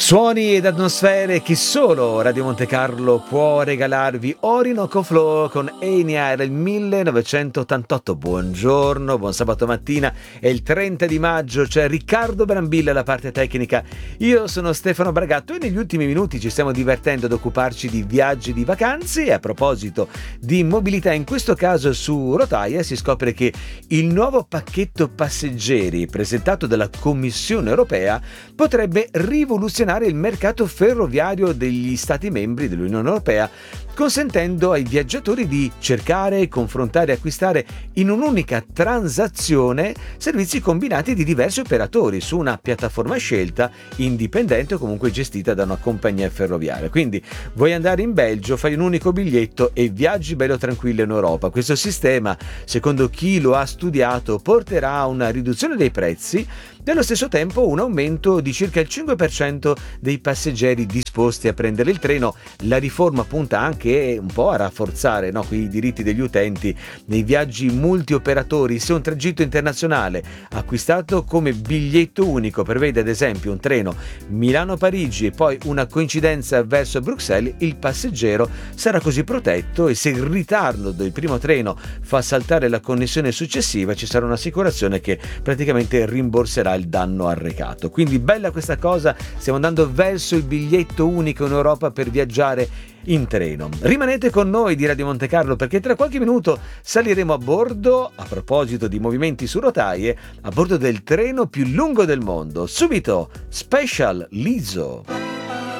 Suoni ed atmosfere che solo Radio Monte Carlo può regalarvi. Orinoco Flow con Enya, era il 1988. Buongiorno, buon sabato mattina. È il 30 di maggio, c'è Riccardo Brambilla alla parte tecnica. Io sono Stefano Bragatto e negli ultimi minuti ci stiamo divertendo ad occuparci di viaggi di vacanze. E a proposito di mobilità, in questo caso su rotaia, si scopre che il nuovo pacchetto passeggeri presentato dalla Commissione Europea potrebbe rivoluzionare il mercato ferroviario degli Stati membri dell'Unione Europea, consentendo ai viaggiatori di cercare, confrontare e acquistare in un'unica transazione servizi combinati di diversi operatori su una piattaforma scelta, indipendente o comunque gestita da una compagnia ferroviaria. Quindi vuoi andare in Belgio, fai un unico biglietto e viaggi bello tranquillo in Europa. Questo sistema, secondo chi lo ha studiato, porterà a una riduzione dei prezzi e allo stesso tempo un aumento di circa il 5% dei passeggeri disposti a prendere il treno. La riforma punta anche un po' a rafforzare i diritti degli utenti nei viaggi multioperatori. Se un tragitto internazionale acquistato come biglietto unico prevede ad esempio un treno Milano-Parigi e poi una coincidenza verso Bruxelles, il passeggero sarà così protetto e se il ritardo del primo treno fa saltare la connessione successiva ci sarà un'assicurazione che praticamente rimborserà il danno arrecato. Quindi bella questa cosa, stiamo andando verso il biglietto unico in Europa per viaggiare in treno. Rimanete con noi di Radio Monte Carlo perché tra qualche minuto saliremo a bordo, a proposito di movimenti su rotaie, a bordo del treno più lungo del mondo. Subito Special Lizzo.